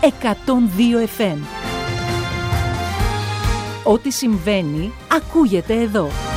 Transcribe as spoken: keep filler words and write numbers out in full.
εκατόν δύο εφ εμ. Ό,τι συμβαίνει, ακούγεται εδώ.